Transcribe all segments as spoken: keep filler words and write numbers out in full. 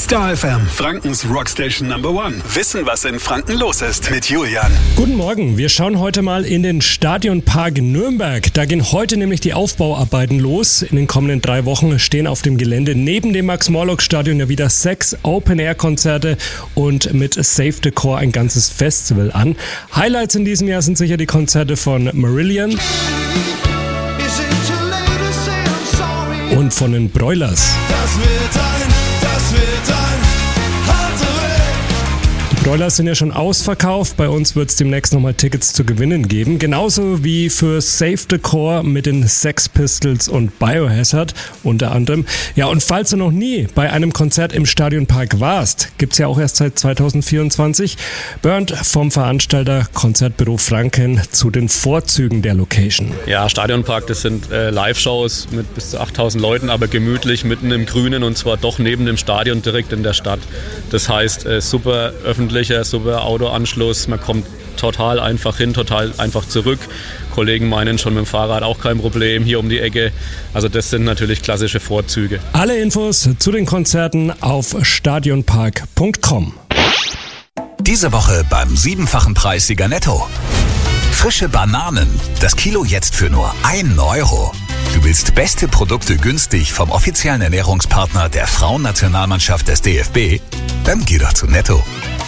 Star F M, Frankens Rockstation Number One. Wissen, was in Franken los ist mit Julian. Guten Morgen, wir schauen heute mal in den Stadionpark Nürnberg. Da gehen heute nämlich die Aufbauarbeiten los. In den kommenden drei Wochen stehen auf dem Gelände neben dem Max-Morlock-Stadion ja wieder sechs Open-Air-Konzerte und mit Save the Core ein ganzes Festival an. Highlights in diesem Jahr sind sicher die Konzerte von Marillion und von den Broilers. Das wird ein, das wird ein harter Weg. Die Broilers sind ja schon ausverkauft. Bei uns wird es demnächst nochmal Tickets zu gewinnen geben. Genauso wie für Save the Core mit den Sex Pistols und Biohazard unter anderem. Ja, und falls du noch nie bei einem Konzert im Stadionpark warst, gibt es ja auch erst seit zwanzig vierundzwanzig, Bernd vom Veranstalter Konzertbüro Franken zu den Vorzügen der Location. Ja, Stadionpark, das sind äh, Live-Shows mit bis zu achttausend Leuten, aber gemütlich mitten im Grünen und zwar doch neben dem Stadion direkt in der Stadt. Das heißt, äh, super öffentlicher, super Autoanschluss, man kommt total einfach hin, total einfach zurück. Kollegen meinen schon mit dem Fahrrad auch kein Problem, hier um die Ecke. Also das sind natürlich klassische Vorzüge. Alle Infos zu den Konzerten auf stadionpark punkt com. Diese Woche beim siebenfachen Preissieger Netto. Frische Bananen, das Kilo jetzt für nur einen Euro. Du willst beste Produkte günstig vom offiziellen Ernährungspartner der Frauennationalmannschaft des D F B? Dann geh doch zu Netto.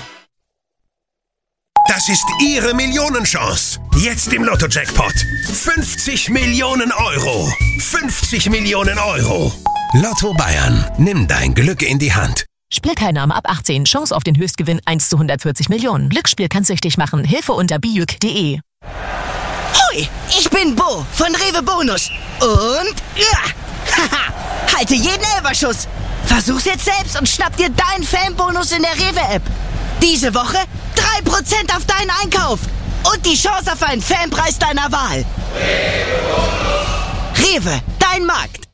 Das ist Ihre Millionenchance. Jetzt im Lotto-Jackpot. fünfzig Millionen Euro. fünfzig Millionen Euro. Lotto Bayern. Nimm dein Glück in die Hand. Spielteilnahme ab achtzehn. Chance auf den Höchstgewinn eins zu hundertvierzig Millionen. Glücksspiel kann süchtig machen. Hilfe unter bijuk punkt de. Hoi, ich bin Bo von Rewe Bonus. Und ja, haha, halte jeden Elberschuss. Versuch's jetzt selbst und schnapp dir deinen Fanbonus in der Rewe-App. Diese Woche drei Prozent auf deinen Einkauf und die Chance auf einen Fanpreis deiner Wahl. Rewe, dein Markt.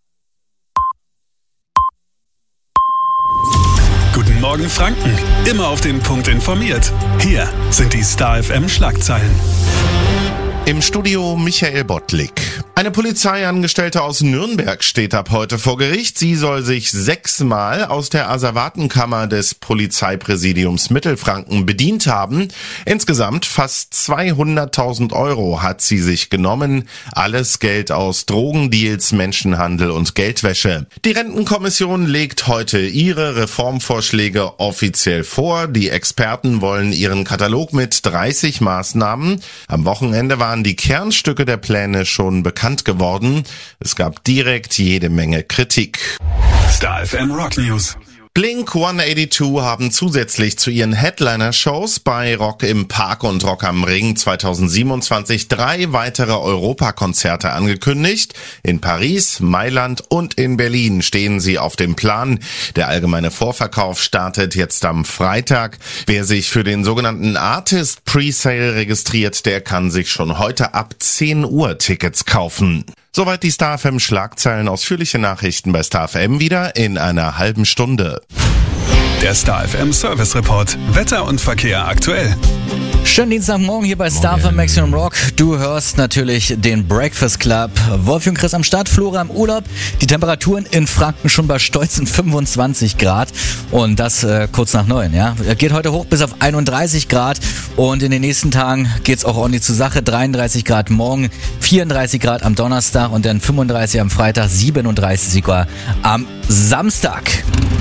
Guten Morgen Franken, immer auf den Punkt informiert. Hier sind die Star F M Schlagzeilen. Im Studio Michael Bottlik. Eine Polizeiangestellte aus Nürnberg steht ab heute vor Gericht. Sie soll sich sechsmal aus der Asservatenkammer des Polizeipräsidiums Mittelfranken bedient haben. Insgesamt fast zweihunderttausend Euro hat sie sich genommen. Alles Geld aus Drogendeals, Menschenhandel und Geldwäsche. Die Rentenkommission legt heute ihre Reformvorschläge offiziell vor. Die Experten wollen ihren Katalog mit dreißig Maßnahmen. Am Wochenende waren die Kernstücke der Pläne schon bekannt geworden. Es gab direkt jede Menge Kritik. Star F M Rock News. Blink hundertzweiundachtzig haben zusätzlich zu ihren Headliner-Shows bei Rock im Park und Rock am Ring zwanzig siebenundzwanzig drei weitere Europakonzerte angekündigt. In Paris, Mailand und in Berlin stehen sie auf dem Plan. Der allgemeine Vorverkauf startet jetzt am Freitag. Wer sich für den sogenannten Artist Presale registriert, der kann sich schon heute ab zehn Uhr Tickets kaufen. Soweit die Star F M Schlagzeilen. Ausführliche Nachrichten bei Star F M wieder in einer halben Stunde. Der Star F M Service Report. Wetter und Verkehr aktuell. Schönen Dienstagmorgen hier bei Star F M Maximum Rock. Du hörst natürlich den Breakfast Club. Wolfi und Chris am Start, Flora im Urlaub. Die Temperaturen in Franken schon bei stolzen fünfundzwanzig Grad. Und das äh, kurz nach neun, ja. Geht heute hoch bis auf einunddreißig Grad. Und in den nächsten Tagen geht's auch ordentlich zur Sache. dreiunddreißig Grad morgen, vierunddreißig Grad am Donnerstag und dann fünfunddreißig am Freitag, siebenunddreißig sogar am Samstag.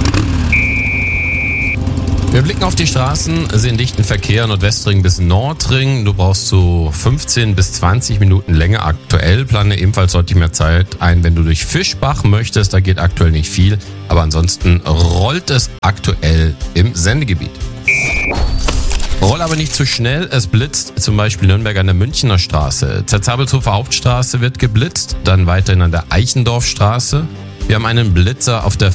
Wir blicken auf die Straßen, sehen dichten Verkehr Nordwestring bis Nordring. Du brauchst so fünfzehn bis zwanzig Minuten länger aktuell. Plane ebenfalls deutlich mehr Zeit ein, wenn du durch Fischbach möchtest. Da geht aktuell nicht viel, aber ansonsten rollt es aktuell im Sendegebiet. Roll aber nicht zu schnell, es blitzt zum Beispiel Nürnberg an der Münchner Straße. Zerzabelshofer Hauptstraße wird geblitzt, dann weiterhin an der Eichendorfstraße. Wir haben einen Blitzer auf der